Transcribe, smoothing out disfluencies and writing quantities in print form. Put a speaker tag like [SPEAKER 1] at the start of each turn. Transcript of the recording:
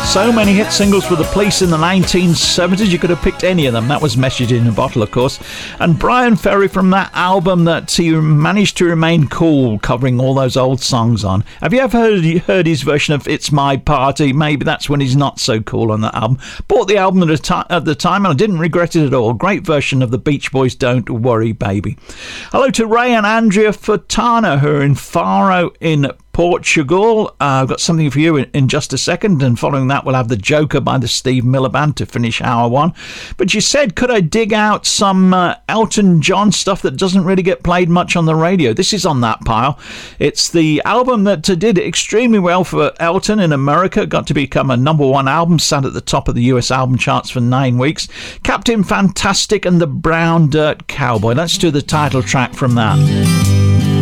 [SPEAKER 1] So many hit singles for The Police in the 1970s, you could have picked any of them. That was Message in a Bottle, of course. And Brian Ferry, from that album that he managed to remain cool, covering all those old songs on. Have you ever heard his version of It's My Party? Maybe that's when he's not so cool on that album. Bought the album at the time and I didn't regret it at all. Great version of the Beach Boys' Don't Worry Baby. Hello to Ray and Andrea Fontana, who are in Faro in Portugal. I've got something for you in just a second, and following that we'll have The Joker by the Steve Miller Band to finish hour one. But you said, could I dig out some Elton John stuff that doesn't really get played much on the radio? This is on that pile. It's the album that did extremely well for Elton in America, got to become a #1 album, sat at the top of the US album charts for 9 weeks. Captain Fantastic and the Brown Dirt Cowboy. Let's do the title track from that.